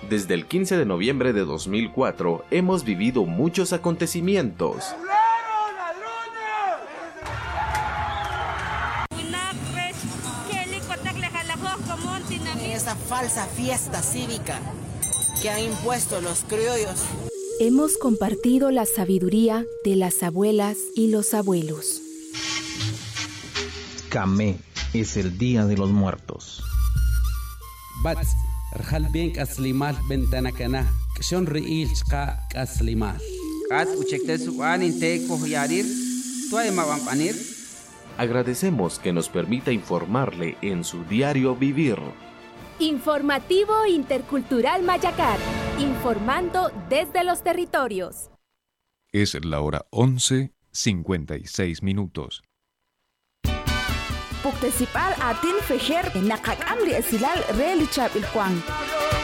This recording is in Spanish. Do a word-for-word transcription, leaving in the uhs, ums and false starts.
Desde el quince de noviembre de dos mil cuatro hemos vivido muchos acontecimientos. Esa falsa fiesta cívica que han impuesto los criollos. Hemos compartido la sabiduría de las abuelas y los abuelos. Camé es el Día de los Muertos. Bats, Rjalben Kaslimal Bentanakana, Kshon Riil Ska Kaslimal. Kas Uchekte Suanin Te Kohyarir, Tuaima Vampanir. Agradecemos que nos permita informarle en su diario vivir. Informativo Intercultural Mayacar, informando desde los territorios. Es la hora once, cincuenta y seis minutos. Puktesipal atin fejer nakak amri esilal relichab ilkwang.